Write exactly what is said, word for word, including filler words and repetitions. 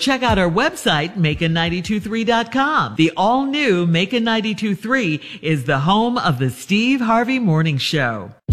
check out our website, Macon nine two three dot com. The all-new Macon nine two three is the home of the Steve Harvey Morning Show.